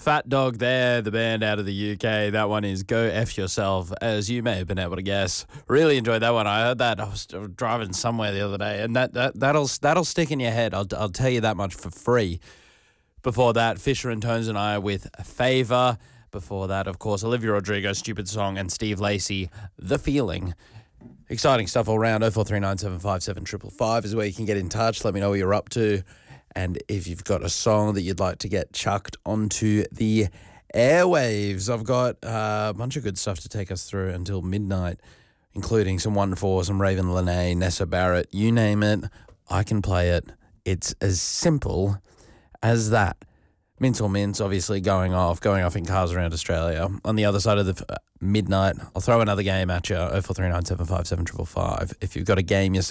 Fat Dog there, the band out of the UK. That one is Go F Yourself, as you may have been able to guess. Really enjoyed that one. I heard that. I was driving somewhere the other day, and that'll stick in your head. I'll tell you that much for free. Before that, Fisher and Tones and I with Favour. Before that, of course, Olivia Rodrigo, Stupid Song, and Steve Lacy, The Feeling. Exciting stuff all around. 0439757555 is where you can get in touch. Let me know what you're up to. And if you've got a song that you'd like to get chucked onto the airwaves, I've got a bunch of good stuff to take us through until midnight, including some 1-4, some Raven Lenae, Nessa Barrett, you name it, I can play it. It's as simple as that. Mints or Mints, obviously going off in cars around Australia. On the other side of the midnight, I'll throw another game at you, 0439757555. If you've got a game yourself,